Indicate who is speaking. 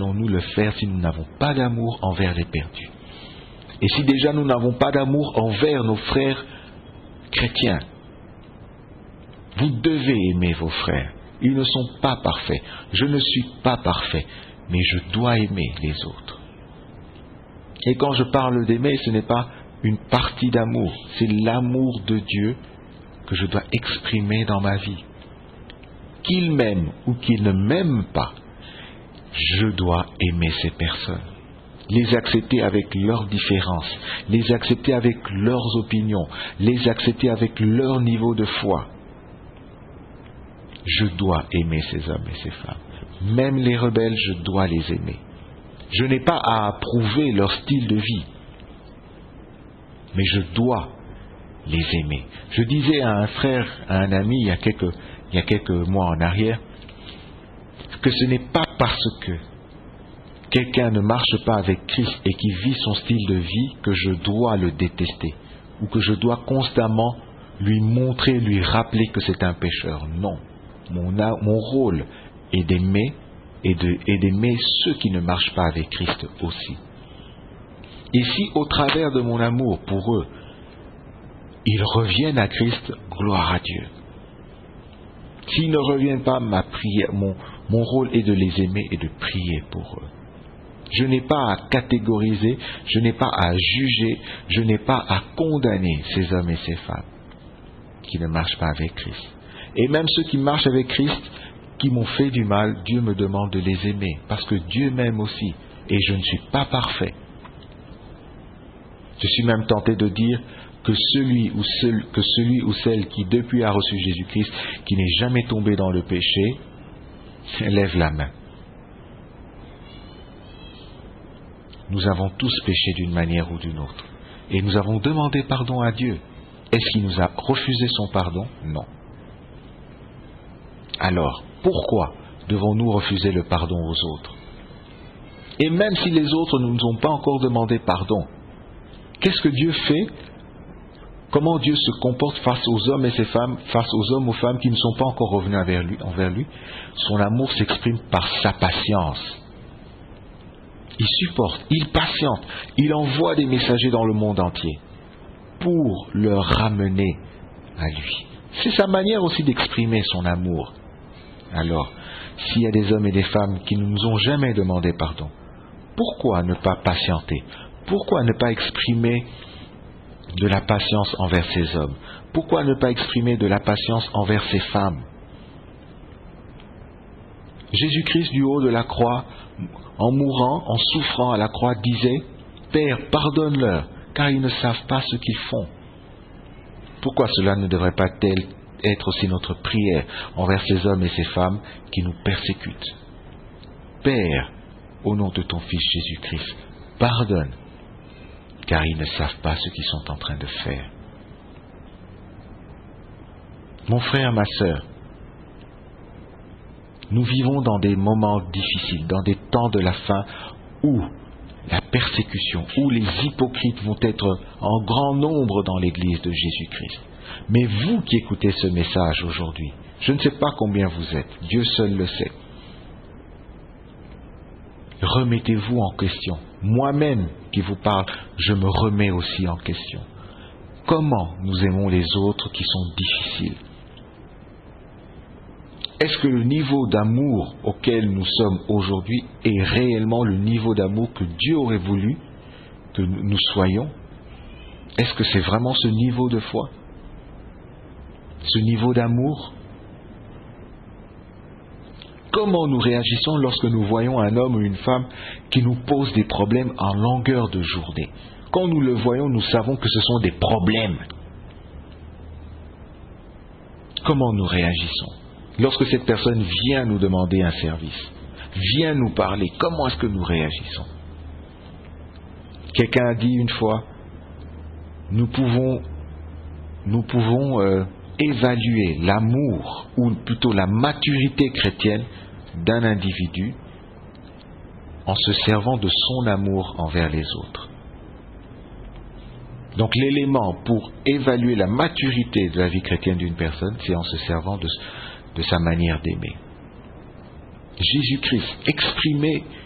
Speaker 1: allons-nous le faire si nous n'avons pas d'amour envers les perdus? Et si déjà nous n'avons pas d'amour envers nos frères chrétiens, vous devez aimer vos frères. Ils ne sont pas parfaits. Je ne suis pas parfait, mais je dois aimer les autres. Et quand je parle d'aimer, ce n'est pas une partie d'amour, c'est l'amour de Dieu que je dois exprimer dans ma vie. Qu'il m'aime ou qu'il ne m'aime pas, je dois aimer ces personnes. Les accepter avec leurs différences, les accepter avec leurs opinions, les accepter avec leur niveau de foi. Je dois aimer ces hommes et ces femmes. Même les rebelles, je dois les aimer. Je n'ai pas à approuver leur style de vie, mais je dois les aimer. Je disais à un frère, à un ami, il y a quelques mois en arrière, que ce n'est pas parce que quelqu'un ne marche pas avec Christ et qui vit son style de vie que je dois le détester, ou que je dois constamment lui montrer, lui rappeler que c'est un pécheur. Non. Mon rôle est d'aimer et d'aimer ceux qui ne marchent pas avec Christ aussi. Et si au travers de mon amour pour eux, ils reviennent à Christ, gloire à Dieu. S'ils ne reviennent pas, ma prière, mon rôle est de les aimer et de prier pour eux. Je n'ai pas à catégoriser, je n'ai pas à juger, je n'ai pas à condamner ces hommes et ces femmes qui ne marchent pas avec Christ. Et même ceux qui marchent avec Christ, qui m'ont fait du mal, Dieu me demande de les aimer, parce que Dieu m'aime aussi, et je ne suis pas parfait. Je suis même tenté de dire que celui ou celle qui depuis a reçu Jésus-Christ, qui n'est jamais tombé dans le péché, lève la main. Nous avons tous péché d'une manière ou d'une autre, et nous avons demandé pardon à Dieu. Est-ce qu'il nous a refusé son pardon? Non. Alors, pourquoi devons-nous refuser le pardon aux autres? Et même si les autres ne nous ont pas encore demandé pardon, qu'est-ce que Dieu fait? Comment Dieu se comporte face aux hommes et ses femmes, face aux hommes, aux femmes qui ne sont pas encore revenus envers lui? Son amour s'exprime par sa patience. Il supporte, il patiente, il envoie des messagers dans le monde entier pour leur ramener à lui. C'est sa manière aussi d'exprimer son amour. Alors, s'il y a des hommes et des femmes qui ne nous ont jamais demandé pardon, pourquoi ne pas patienter? Pourquoi ne pas exprimer de la patience envers ces hommes? Pourquoi ne pas exprimer de la patience envers ces femmes? Jésus-Christ du haut de la croix, en mourant, en souffrant à la croix, disait « Père, pardonne-leur, car ils ne savent pas ce qu'ils font. » Pourquoi cela ne devrait pas être aussi notre prière envers ces hommes et ces femmes qui nous persécutent? Père, au nom de ton Fils Jésus-Christ, pardonne, car ils ne savent pas ce qu'ils sont en train de faire. Mon frère, ma sœur, nous vivons dans des moments difficiles, dans des temps de la fin où la persécution, où les hypocrites vont être en grand nombre dans l'Église de Jésus-Christ. Mais vous qui écoutez ce message aujourd'hui, je ne sais pas combien vous êtes, Dieu seul le sait. Remettez-vous en question. Moi-même qui vous parle, je me remets aussi en question. Comment nous aimons les autres qui sont difficiles? Est-ce que le niveau d'amour auquel nous sommes aujourd'hui est réellement le niveau d'amour que Dieu aurait voulu que nous soyons? Est-ce que c'est vraiment ce niveau de foi? Ce niveau d'amour? Comment nous réagissons lorsque nous voyons un homme ou une femme qui nous pose des problèmes en longueur de journée? Quand nous le voyons, nous savons que ce sont des problèmes. Comment nous réagissons? Lorsque cette personne vient nous demander un service, vient nous parler, comment est-ce que nous réagissons? Quelqu'un a dit une fois, nous pouvons évaluer l'amour, ou plutôt la maturité chrétienne d'un individu en se servant de son amour envers les autres. Donc l'élément pour évaluer la maturité de la vie chrétienne d'une personne, c'est en se servant de sa manière d'aimer. Jésus-Christ exprimait